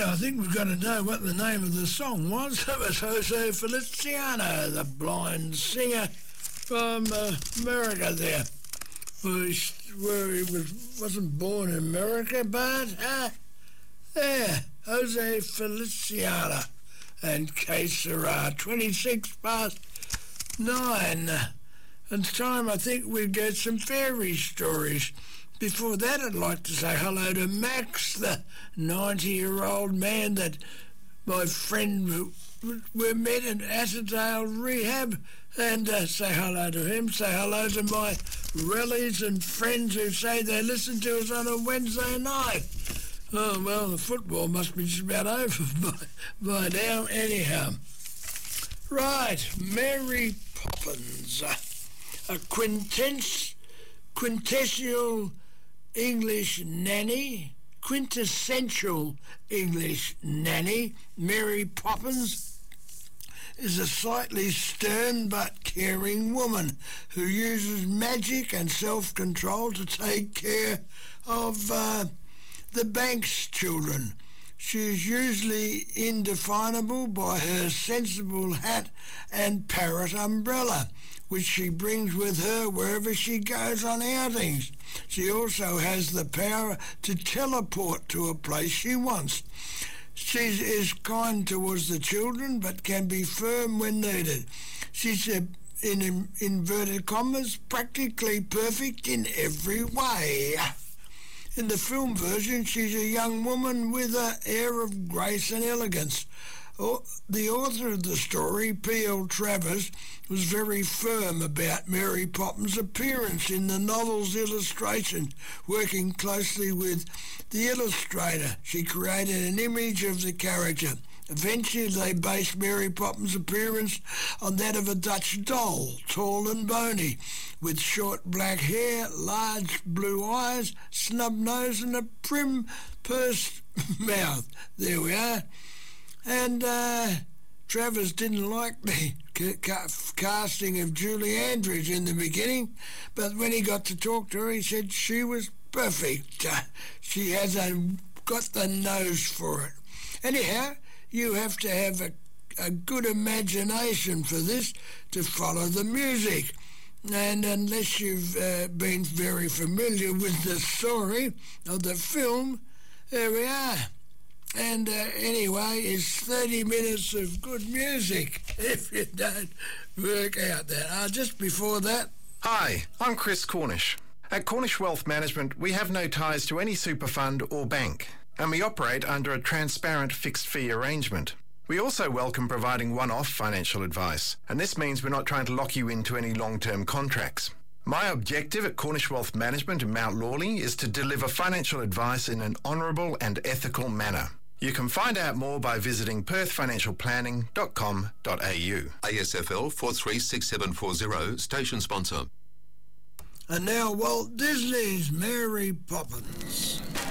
I think we've got to know what the name of the song was. It was Jose Feliciano, the blind singer from America there, where he wasn't born in America, but there, Jose Feliciano and Que Sera, 26 past 9. And it's time I think we'd get some fairy stories. Before that, I'd like to say hello to Max, the 90-year-old man that my friend we met in Attersdale Rehab, and say hello to him. Say hello to my relatives and friends who say they listen to us on a Wednesday night. Oh, well, the football must be just about over by now anyhow. Right, Mary Poppins, a quintessential English nanny, Mary Poppins is a slightly stern but caring woman who uses magic and self-control to take care of the bank's children. She is usually indefinable by her sensible hat and parrot umbrella, which she brings with her wherever she goes on outings. She also has the power to teleport to a place she wants. She is kind towards the children, but can be firm when needed. She's, in inverted commas, practically perfect in every way. In the film version, she's a young woman with an air of grace and elegance. The author of the story, P.L. Travers, was very firm about Mary Poppins' appearance in the novel's illustration. Working closely with the illustrator, she created an image of the character. Eventually, they based Mary Poppins' appearance on that of a Dutch doll, tall and bony, with short black hair, large blue eyes, snub nose and a prim, pursed mouth. There we are. And Travers didn't like the casting of Julie Andrews in the beginning, but when he got to talk to her, he said she was perfect. She has got the nose for it. Anyhow, you have to have a good imagination for this to follow the music. And unless you've been very familiar with the story of the film, there we are. And anyway, it's 30 minutes of good music, if you don't work out that. Just before that... Hi, I'm Chris Cornish. At Cornish Wealth Management, we have no ties to any super fund or bank, and we operate under a transparent fixed fee arrangement. We also welcome providing one-off financial advice, and this means we're not trying to lock you into any long-term contracts. My objective at Cornish Wealth Management in Mount Lawley is to deliver financial advice in an honourable and ethical manner. You can find out more by visiting perthfinancialplanning.com.au. ASFL 436740, station sponsor. And now Walt Disney's Mary Poppins.